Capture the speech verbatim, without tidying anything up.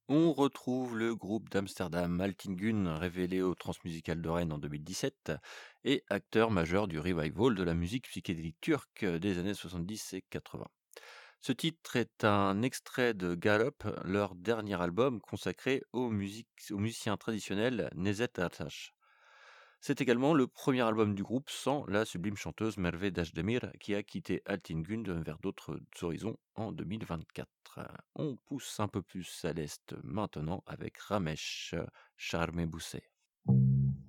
On retrouve le groupe d'Amsterdam Altingun, révélé au Transmusical de Rennes en deux mille dix-sept et acteur majeur du revival de la musique psychédélique turque des années soixante-dix et quatre-vingts. Ce titre est un extrait de Galop, leur dernier album consacré aux, musiques- aux musiciens traditionnels Nezet Ertaş. C'est également le premier album du groupe sans la sublime chanteuse Merve Dajdemir qui a quitté Altingund vers d'autres horizons en deux mille vingt-quatre. On pousse un peu plus à l'est maintenant avec Ramesh Charmebousse.